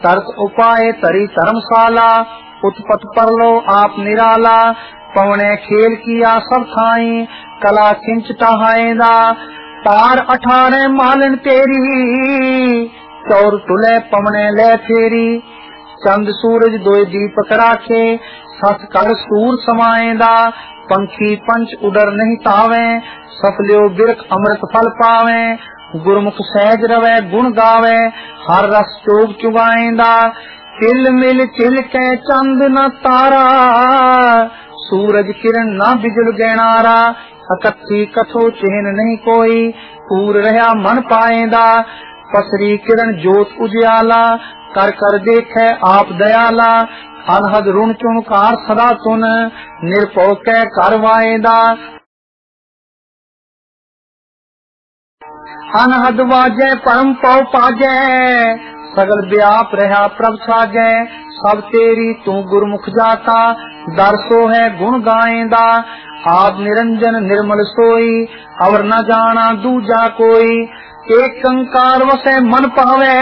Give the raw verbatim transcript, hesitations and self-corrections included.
तरत उपाय तरी धर्मशाला, उत्पत परलो आप निराला। पवने खेल किया सब थाई, कला खिंच टहाएदा। तार अठारे मालन तेरी, चौर तुले पवने ले फेरी। चंद सूरज दोय दीपक राखे, सत कर सूर समाएदा। पंखी पंच उडर नहीं तावे, सफल्यो बिरख अमृत फल पावे। गुरमुख सहज रवे गुण गावे, हर रस चोग चुगाएंदा। तिल मिल चिल के चंद न तारा, सूरज किरण न बिजल गैनारा। अकथी कथो चिन्ह नहीं कोई, पूर रहा मन पाएंदा। पसरी किरण जोत उजियाला, कर कर देखे आप दयाला। अनहद ऋण चुमकार सदा सुन, निरपो कै करवाएदा। अनहद वाजै परम पौ पाजै, सगल व्याप रहा प्रभ साजै। सब तेरी तू गुरमुख जाता, दरसो है गुण गाएंदा। आद निरंजन निर्मल सोई, अवर न जाना दूजा कोई। एक कंकार वसे मन पावे,